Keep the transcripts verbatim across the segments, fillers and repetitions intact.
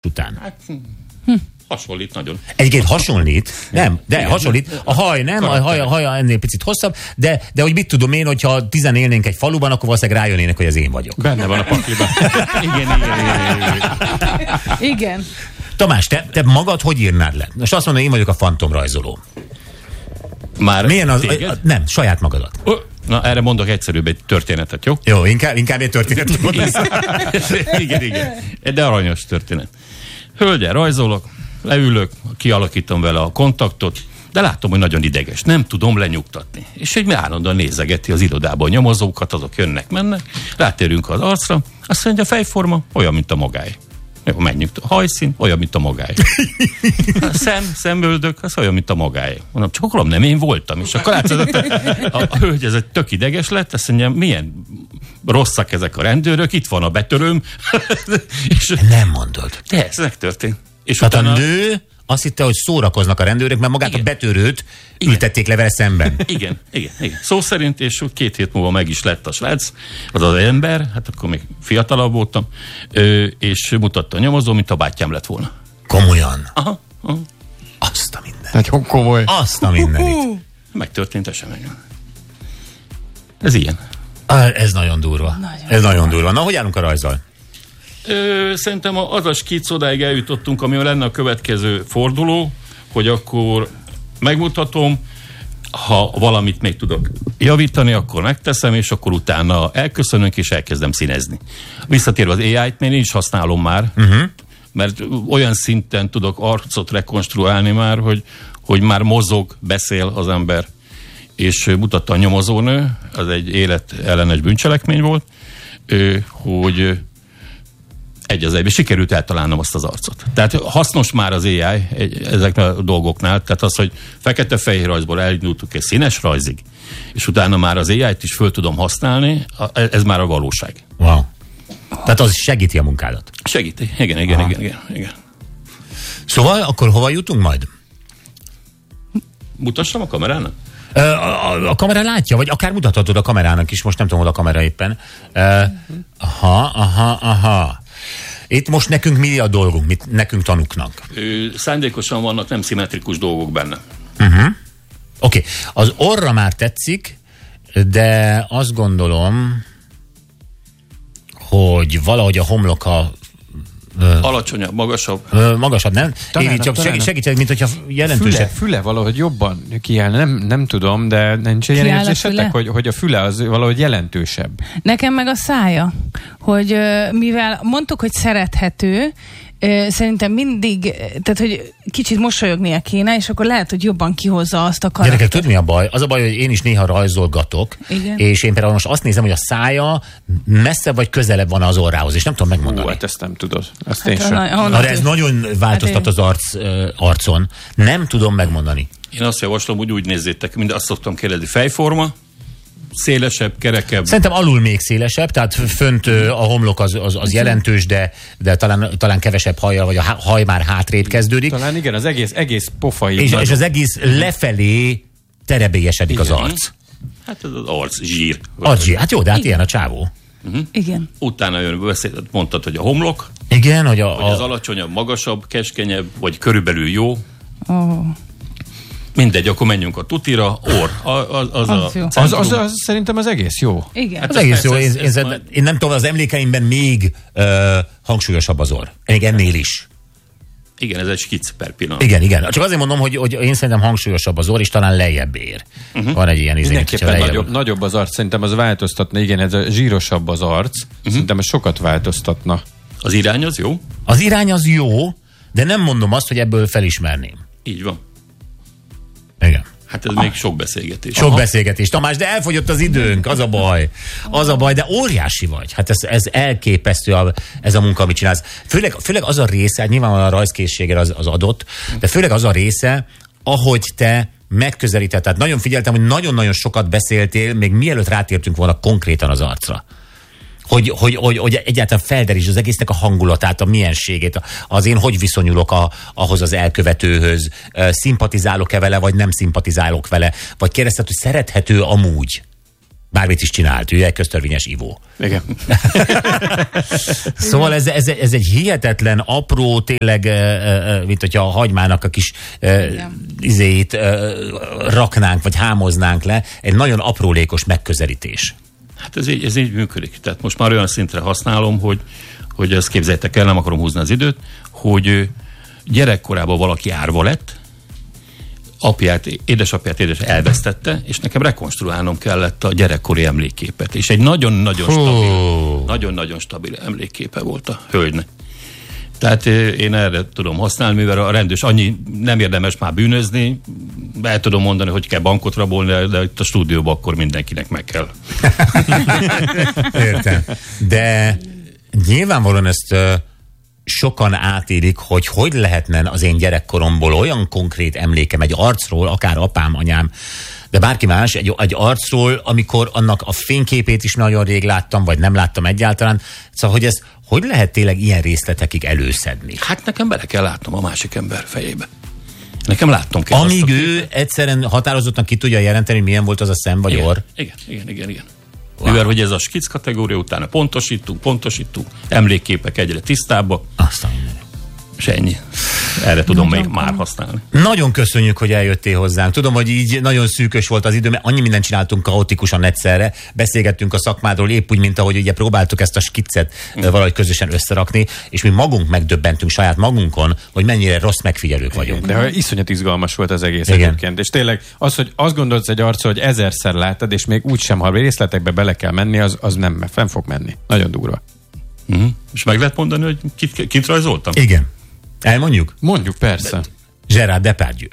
után. Hát, hasonlít nagyon. Egyébként hasonlít, nem, de igen, hasonlít. A haj nem, a haj, a haj ennél picit hosszabb, de, de hogy mit tudom én, hogyha tizen élnénk egy faluban, akkor valószínűleg rájönnének, hogy az én vagyok. Benne van a pakliban. igen, igen, igen, igen. Igen. Tamás, te, te magad hogy írnád le? Most azt mondom, én vagyok a fantomrajzoló. Már milyen az? A, a, nem, saját magadat. Oh, na, erre mondok egyszerűbb egy történetet, jó? Jó, inkább, inkább egy történetet mondasz. igen, igen. De aranyos történet. Hölgyel rajzolok, leülök, kialakítom vele a kontaktot, de látom, hogy nagyon ideges. Nem tudom lenyugtatni. És egy állandóan nézegeti az irodában a nyomozókat, azok jönnek, mennek, rátérünk az arcra, azt mondja, a fejforma olyan, mint a magáé. Jó, menjünk. A hajszín olyan, mint a magáé. A szem, szemöldök, az olyan, mint a magáé. Mondom, csak akkor nem én voltam. És akkor látszott, a, a hölgy ez egy tök ideges lett, azt mondja, milyen rosszak ezek a rendőrök, itt van a betörőm. és nem mondod. De ez megtörtént. És hát utána... a nő azt hitte, hogy szórakoznak a rendőrök, mert magát igen. a betörőt igen. ültették le vele szemben. Igen, igen, igen. Szó szerint, és két hét múlva meg is lett a srác, az az ember, hát akkor még fiatalabb voltam, és mutatta a nyomozó, mint a bátyám lett volna. Komolyan? Aha. aha. Azt a mindenit. Nagyon komoly. Azt a mindenit. Megtörtént esemény. Ez ilyen. Ez nagyon durva. Nagyon Ez nagyon durva. Na, hogy állunk a rajzzal? Ö, szerintem az a skic odáig eljutottunk, ami lenne a következő forduló, hogy akkor megmutatom, ha valamit még tudok javítani, akkor megteszem, és akkor utána elköszönök, és elkezdem színezni. Visszatérve az á í-t, én is használom már, uh-huh. mert olyan szinten tudok arcot rekonstruálni már, hogy, hogy már mozog, beszél az ember, és mutatta a nyomozónő, az egy életellenes bűncselekmény volt, hogy egy az egyben sikerült eltalálnom azt az arcot. Tehát hasznos már az á í ezeknek a dolgoknál, tehát az, hogy fekete-fehér rajzból elindultuk egy színes rajzig, és utána már az á í-t is föl tudom használni, ez már a valóság. Wow. Tehát az segíti a munkádat. Segíti, igen, igen, igen, igen, igen. Szóval akkor hova jutunk majd? Mutassam a kamerának? A, a, a kamera látja, vagy akár mutathatod a kamerának is, most nem tudom, hol a kamera éppen. Uh, aha, aha, aha. Itt most nekünk mi a dolgunk, mit nekünk tanuknak? Ö, szándékosan vannak nem szimmetrikus dolgok benne. Uh-huh. Oké, okay. Az orra már tetszik, de azt gondolom, hogy valahogy a homloka alacsonyabb, magasabb. Magasabb, nem? Évi, csak segít, segítség, mint hogyha jelentősebb. Füle, füle valahogy jobban kiáll, nem, nem tudom, de nincs ilyen érzésetek, hogy, hogy a füle az valahogy jelentősebb. Nekem meg a szája, hogy mivel mondtuk, hogy szerethető, szerintem mindig, tehát hogy kicsit mosolyognia kéne, és akkor lehet, hogy jobban kihozza azt a karaktert. Gyerekek, tudod mi a baj? Az a baj, hogy én is néha rajzolgatok, igen. és én például most azt nézem, hogy a szája messzebb vagy közelebb van az orrához, és nem tudom megmondani. Hú, hát ezt nem tudod. Ezt hát én sem. Na, de ez nagyon változtat az arc, arcon. Nem tudom megmondani. Én azt javaslom, hogy úgy nézzétek, mint azt szoktam kérdezni, fejforma, szélesebb, kerekebb. Szerintem alul még szélesebb, tehát fönt a homlok az, az, az jelentős, de, de talán, talán kevesebb hajjal, vagy a haj már hátrébb kezdődik. Talán igen, az egész, egész pofai. És, és az egész lefelé terebélyesedik az arc. Hát ez az arc zsír. Arc hát jó, de hát igen. Ilyen a csávó. Uh-huh. Igen. Utána jön, mondtad, hogy a homlok. Igen, hogy, a, hogy az a... alacsonyabb, magasabb, keskenyebb, vagy körülbelül jó. Oh. Mindegy, akkor menjünk a tutira, orr, az, az, az, az, a az, az, az szerintem az egész jó. Igen. Hát az egész jó, én, én, majd... én nem tudom, az emlékeimben még uh, hangsúlyosabb az orr. Még ennél is. Igen, ez egy skic per pillanat. Igen, igen. Csak azért mondom, hogy, hogy én szerintem hangsúlyosabb az orr, és talán lejjebb ér. Uh-huh. Van egy ilyen izé. Mindenképpen nagyobb, nagyobb az arc, szerintem az változtatna, igen, ez a zsírosabb az arc, uh-huh. szerintem ez sokat változtatna. Az irány az jó? Az irány az jó, de nem mondom azt, hogy ebből felismerném. Így van. Igen. Hát ez ah. még sok beszélgetés. Sok Aha. beszélgetés. Tamás, de elfogyott az időnk, az a baj. Az a baj, de óriási vagy. Hát ez, ez elképesztő a, ez a munka, amit csinálsz. Főleg, főleg az a része, nyilvánvalóan a rajzkészséged az, az adott, de főleg az a része, ahogy te megközelített. Tehát nagyon figyeltem, hogy nagyon-nagyon sokat beszéltél, még mielőtt rátértünk volna konkrétan az arcra. Hogy, hogy, hogy, hogy egyáltalán felderítsd az egésznek a hangulatát, a mienségét, az én hogy viszonyulok a, ahhoz az elkövetőhöz, szimpatizálok-e vele, vagy nem szimpatizálok vele, vagy kérdezted, hogy szerethető amúgy. Bármit is csinált, ő egy köztörvényes ivó. Igen. Szóval ez, ez, ez egy hihetetlen, apró, tényleg, mint hogyha a hagymának a kis izéit raknánk, vagy hámoznánk le, egy nagyon aprólékos megközelítés. Hát ez így, ez így működik. Tehát most már olyan szintre használom, hogy, hogy ezt képzeljétek el, nem akarom húzni az időt, hogy gyerekkorában valaki árva lett, apját, édesapját édes elvesztette, és nekem rekonstruálnom kellett a gyerekkori emlékképet. És egy nagyon-nagyon stabil, nagyon-nagyon stabil emlékképe volt a hölgynek. Tehát én erre tudom használni, mivel a rendőrs annyi nem érdemes már bűnözni, el tudom mondani, hogy kell bankot rabolni, de itt a stúdióban akkor mindenkinek meg kell. Értem. De nyilvánvalóan ezt sokan átélik, hogy hogy lehetne az én gyerekkoromból olyan konkrét emlékem egy arcról, akár apám, anyám, de bárki más, egy, egy arcról, amikor annak a fényképét is nagyon rég láttam, vagy nem láttam egyáltalán. Szóval, hogy ez hogy lehet tényleg ilyen részletekig előszedni? Hát nekem bele kell látnom a másik ember fejébe. Nekem látnom kell. Amíg ő egyszerűen határozottan ki tudja jelenteni, milyen volt az a szem vagy igen, orr. Igen, igen, igen, igen. Wow. Mivel, hogy ez a skic kategória, utána pontosítunk, pontosítunk, emlékképek egyre tisztábbak. Aztán és ennyi. Erre tudom nagyon még már használni. Nagyon köszönjük, hogy eljöttél hozzánk. Tudom, hogy így nagyon szűkös volt az idő, mert annyi mindent csináltunk kaotikusan egyszerre. Beszélgettünk a szakmádról épp úgy, mint ahogy ugye próbáltuk ezt a skiccet mm. valahogy közösen összerakni, és mi magunk megdöbbentünk saját magunkon, hogy mennyire rossz megfigyelők vagyunk. De iszonyat izgalmas volt az egész egyébként. És tényleg az, hogy azt gondolsz egy arcról, hogy ezerszer látod, és még úgysem, ha részletekbe bele kell menni, az, az nem fenn fog menni. Nagyon durva. Mm. És meg lehet mondani, hogy kit, kit rajzoltam? Igen. Elmondjuk? Mondjuk, persze. Gérard Depardieu.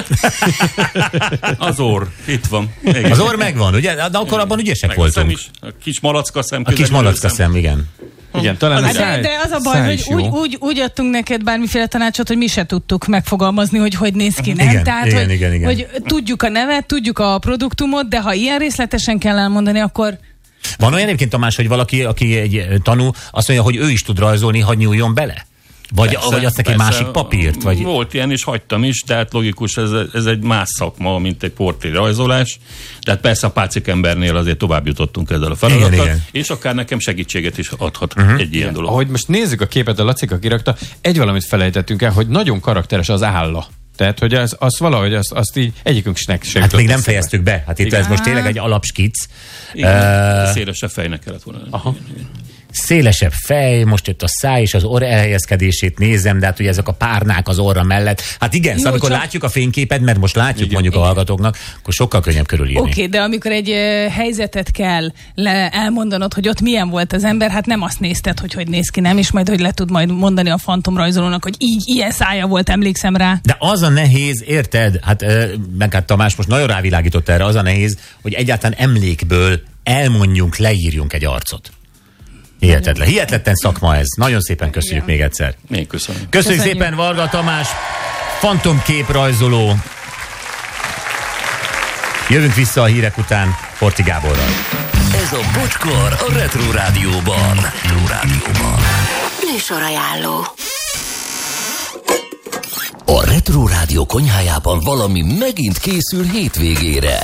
Az orr, itt van. Igen. Az orr megvan, ugye? De akkor abban ügyesek meg voltunk. A, is. A kis malacka szem. A kis malacka szem, igen. Igen, talán de, száj, de az a baj, hogy úgy, úgy, úgy adtunk neked bármiféle tanácsot, hogy mi se tudtuk megfogalmazni, hogy hogy néz ki, nem? Igen, Tehát, igen, hogy, igen, igen. hogy tudjuk a nevet, tudjuk a produktumot, de ha ilyen részletesen kell elmondani, akkor... Van olyan egyébként, Tamás, hogy valaki, aki egy tanú, azt mondja, hogy ő is tud rajzolni, hadd nyúljon bele? Vagy, persze, vagy azt neki másik papírt? Vagy... Volt ilyen, és hagytam is, tehát logikus, ez, ez egy más szakma, mint egy portré rajzolás. Tehát persze a Pácik embernél azért tovább jutottunk ezzel a feladattal, és akár nekem segítséget is adhat uh-huh. egy ilyen dolog. Ahogy most nézzük a képet, a Lacika kirakta, egy valamit felejtettünk el, hogy nagyon karakteres az álla. Tehát, hogy az, az valahogy azt, azt így egyikünknek sem. Hát még nem fejeztük be. Hát itt igen. Ez most tényleg egy alapskic. Igen, uh, szélesebb fejnek kellett volna. Aha. Szélesebb fej, most itt a száj és az orr elhelyezkedését nézem, de hát ugye ezek a párnák az orra mellett. Hát igen, jó, szóval amikor csak... látjuk a fényképet, mert most látjuk igen, mondjuk igen. a hallgatóknak, akkor sokkal könnyebb körülírni. Oké, okay, de amikor egy uh, helyzetet kell le elmondanod, hogy ott milyen volt az ember, hát nem azt nézted, hogy hogy néz ki, nem, és majd hogy le tud majd mondani a fantomrajzolónak, hogy így, ilyen szája volt, emlékszem rá. De az a nehéz, érted? Hát uh, meg hát Tamás most nagyon rávilágított erre, az a nehéz, hogy egyáltalán emlékből elmondjunk, leírjunk egy arcot. Hihetetlen. Hihetetlen szakma ez. Nagyon szépen köszönjük igen. még egyszer. Még köszönöm. Köszönjük, köszönjük szépen Varga Tamás, fantomképrajzoló. Jövünk vissza a hírek után Horthy Gáborral. Ez a Bocskor a Retro Rádióban. Retro Rádióban. Műsorajánló. A Retro Rádió konyhájában valami megint készül hétvégére.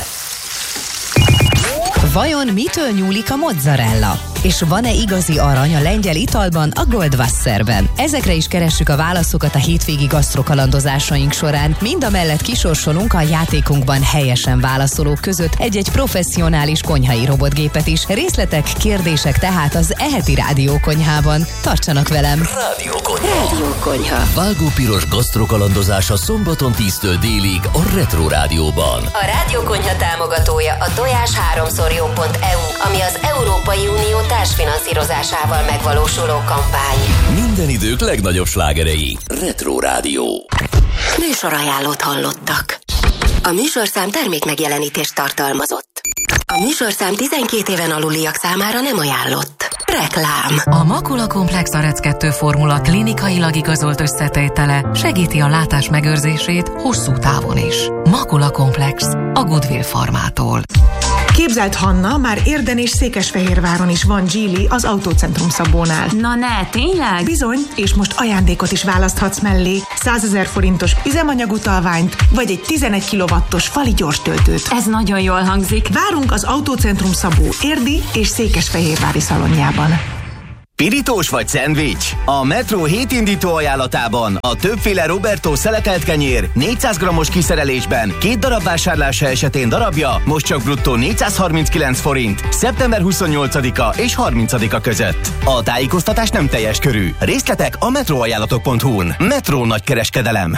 Vajon mitől nyúlik a mozzarella? És van-e igazi arany a lengyel italban, a Goldwasserben? Ezekre is keressük a válaszokat a hétvégi gasztrokalandozásaink során. Mindamellett kisorsolunk a játékunkban helyesen válaszolók között egy-egy professzionális konyhai robotgépet is. Részletek, kérdések tehát az eheti rádiókonyhában. Tartsanak velem! Rádiókonyha. Rádiókonyha. Vágópiros gasztrokalandozása szombaton tíztől délig a Retro Rádióban. A Rádiókonyha támogatója a tojás háromszor jó pont e u, ami az Európai Unió társfinanszírozásával megvalósuló kampány. Minden idők legnagyobb slágerei. Retro Rádió. Műsorajánlót hallottak. A műsorszám termék megjelenítést tartalmazott. A műsorszám tizenkét éven aluliak számára nem ajánlott. Reklám. A Makula Komplex Arec kettő formula klinikailag igazolt összetétele segíti a látás megőrzését hosszú távon is. Makula Komplex a Goodwill Farmától. Képzelt Hanna, már Érden és Székesfehérváron is van Geely az Autócentrum Szabónál. Na ne, tényleg? Bizony, és most ajándékot is választhatsz mellé. százezer forintos üzemanyagutalványt, vagy egy tizenegy kilowattos fali gyorstöltőt. Ez nagyon jól hangzik. Várunk az Autócentrum Szabó érdi és székesfehérvári szalonjában. Pirítós vagy szendvics? A Metro hétindító ajánlatában a többféle Roberto szeletelt kenyér négyszáz grammos kiszerelésben két darab vásárlása esetén darabja most csak bruttó négyszázharminckilenc forint szeptember huszonnyolcadika és harmincadika között. A tájékoztatás nem teljes körű. Részletek a metroajánlatok pont hu-n. Metro nagykereskedelem.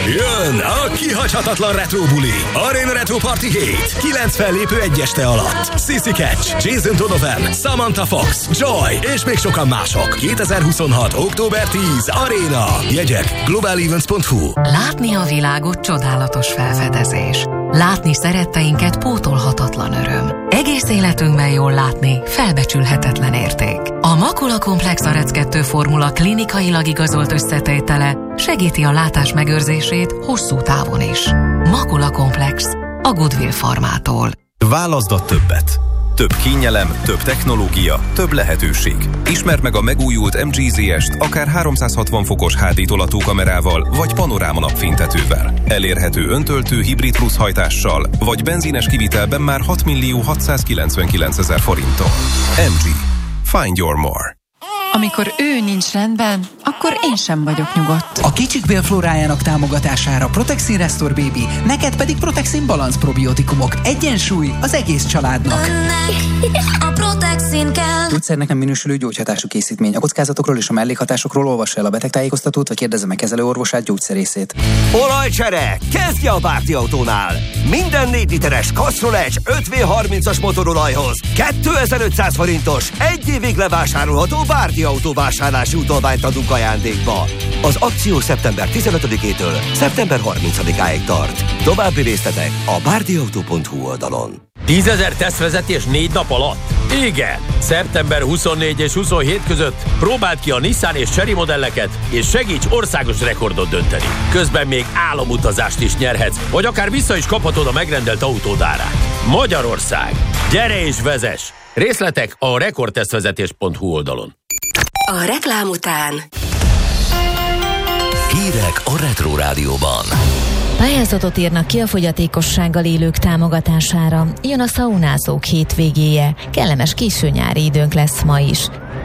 Jön a kihagyhatatlan retro buli. Arena Retro Party hét. kilenc fellépő egy este alatt. Sissy Catch, Jason Donovan, Samantha Fox, Joy és még sokan mások. kétezer-huszonhat. október tíz. Aréna. Jegyek global events pont hu. Látni a világot csodálatos felfedezés. Látni szeretteinket pótolhatatlan öröm. Egész életünkben jól látni felbecsülhetetlen érték. A Makula Komplex Arec kettő formula klinikailag igazolt összetétele segíti a látás megőrzését hosszú távon is. Makula Komplex a Goodwill Farmától. Válaszd a többet. Több kényelem, több technológia, több lehetőség. Ismerd meg a megújult em gé zé est akár háromszázhatvan fokos há dé tolatókamerával vagy panoráma napfénytetővel. Elérhető öntöltő hibrid plusz hajtással vagy benzines kivitelben már hat millió hatszázkilencvenkilencezer forinton. em gé. Find your more. Amikor ő nincs rendben, akkor én sem vagyok nyugodt. A kicsik bélflórájának támogatására Protexin Restore Baby, neked pedig Protexin Balance probiotikumok. Egyensúly az egész családnak. Önnek a Protexin kell. Gyógyszernek nem minősülő gyógyhatású készítmény. A kockázatokról és a mellékhatásokról olvassa el a betegtájékoztatót, vagy kérdezze meg kezelőorvosát, gyógyszerészét. Olajcsere! Kezdje a Bárdi Autónál! Minden négy literes Castrol öt vé harmincas motorolajhoz kétezer-ötszáz forintos, egy évig levásárolható Bárdi Autó vásárlási utalványt adunk ajándékba. Az akció szeptember tizenötödikétől szeptember harmincadikáig tart. További részletek a bárdiautó pont hu oldalon. tízezer tesztvezetés négy nap alatt? Igen! szeptember huszonnégy és huszonhét között próbáld ki a Nissan és Chery modelleket, és segíts országos rekordot dönteni. Közben még álomutazást is nyerhetsz, vagy akár vissza is kaphatod a megrendelt autód árát. Magyarország! Gyere és vezess! Részletek a rekordtesztvezetés pont hu oldalon. A reklám után Hírek a Retro Rádióban. Pályázatot írnak ki a fogyatékossággal élők támogatására. Jön a szaunázók hétvégéje. Kellemes késő nyári időnk lesz ma is.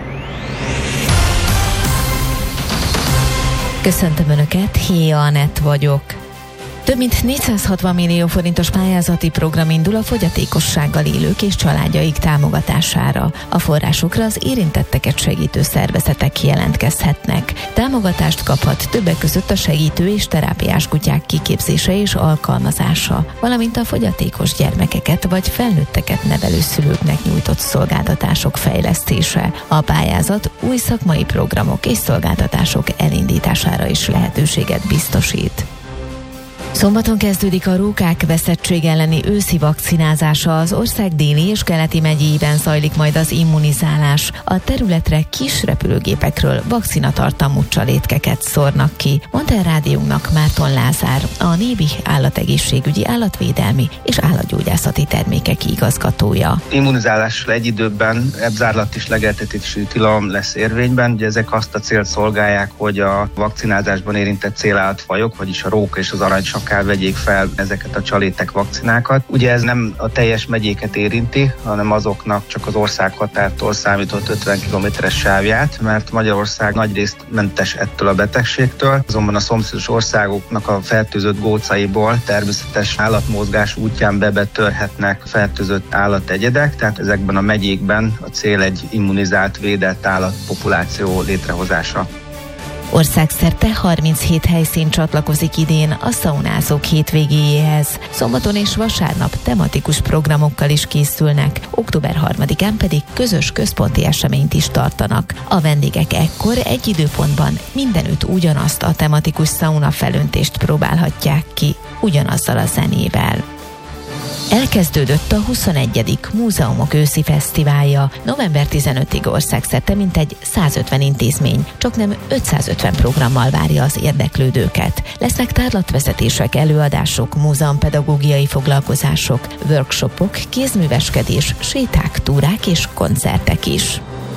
Köszöntöm Önöket, Héja Anett vagyok. Több mint négyszázhatvan millió forintos pályázati program indul a fogyatékossággal élők és családjaik támogatására. A forrásokra az érintetteket segítő szervezetek jelentkezhetnek. Támogatást kaphat többek között a segítő és terápiás kutyák kiképzése és alkalmazása, valamint a fogyatékos gyermekeket vagy felnőtteket nevelő szülőknek nyújtott szolgáltatások fejlesztése. A pályázat új szakmai programok és szolgáltatások elindítására is lehetőséget biztosít. Szombaton kezdődik a rókák veszettség elleni őszi vakcinázása. Az ország déli és keleti megyéiben zajlik majd az immunizálás. A területre kis repülőgépekről vakcinatartalmú csalétkeket szórnak ki, mondta a rádiónknak Márton Lázár, a Nébi állategészségügyi, állatvédelmi és állatgyógyászati termékek igazgatója. Immunizálással egy időben ebzárlat és legeltetési tilalom lesz érvényben. Ugye ezek azt a célt szolgálják, hogy a vakcinázásban érintett célállatfajok, vagyis a róka és az aranysak akár vegyék fel ezeket a csalétek vakcinákat. Ugye ez nem a teljes megyéket érinti, hanem azoknak csak az országhatártól számított ötven kilométeres sávját, mert Magyarország nagyrészt mentes ettől a betegségtől. Azonban a szomszédos országoknak a fertőzött gócaiból természetes állatmozgás útján bebetörhetnek fertőzött állategyedek, tehát ezekben a megyékben a cél egy immunizált, védett állatpopuláció létrehozása. Országszerte harminchét helyszín csatlakozik idén a szaunázók hétvégéjéhez. Szombaton és vasárnap tematikus programokkal is készülnek, október harmadikán pedig közös központi eseményt is tartanak. A vendégek ekkor egy időpontban mindenütt ugyanazt a tematikus szauna felöntést próbálhatják ki, ugyanazzal a zenével. Elkezdődött a huszonegyedik Múzeumok őszi fesztiválja. november tizenötödikéig országszerte mintegy százötven intézmény, csaknem ötszázötven programmal várja az érdeklődőket. Lesznek tárlatvezetések, előadások, múzeumpedagógiai foglalkozások, workshopok, kézműveskedés, séták, túrák és koncertek is.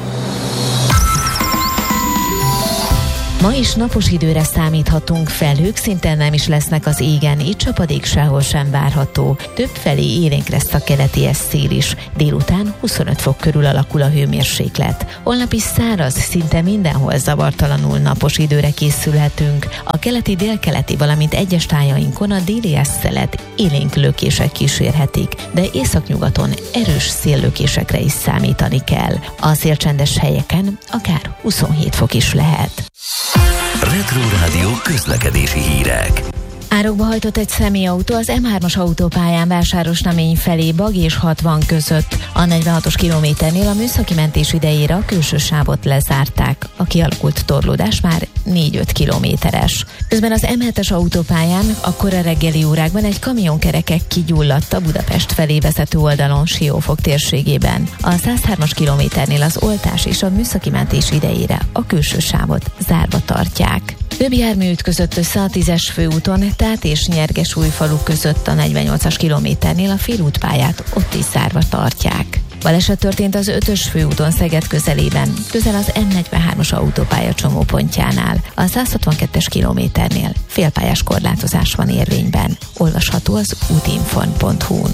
Ma is napos időre számíthatunk, felhők szinte nem is lesznek az égen, így csapadék sehol sem várható. Többfelé élénk lesz a keleti szél is. Délután huszonöt fok körül alakul a hőmérséklet. Holnap is száraz, szinte mindenhol zavartalanul napos időre készülhetünk. A keleti, délkeleti, valamint egyes tájainkon a déli szelet élénk lökések kísérhetik, de északnyugaton erős széllökésekre is számítani kell. A szélcsendes helyeken akár huszonhét fok is lehet. Retro Rádió közlekedési hírek. Árokba hajtott egy személyautó az em hármas autópályán Vásárosnamény felé Bag és hatvan között. A negyvenhatos kilométernél a műszaki mentés idejére a külső sávot lezárták. A kialakult torlódás már négy-öt kilométeres. Közben az em hetes autópályán a kora reggeli órákban egy kamionkerekek kigyulladt a Budapest felé vezető oldalon Siófok térségében. A százhármas kilométernél az oltás és a műszaki mentés idejére a külső sávot zárva tartják. Több jármű ütközött össze a tízes főúton, Tát és Nyergesújfalu között a negyvennyolcas kilométernél a félútpályát ott is zárva tartják. Baleset történt az ötös főúton Szeged közelében, közel az em negyvenhármas autópálya csomópontjánál. A százhatvankettes kilométernél félpályás korlátozás van érvényben. Olvasható az útinform pont hu-n.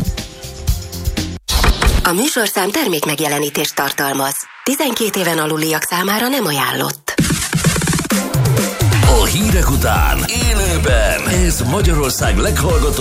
A műsorszám termék megjelenítést tartalmaz. tizenkét éven aluliak számára nem ajánlott. A hírek után élőben ez Magyarország leghallgatóbb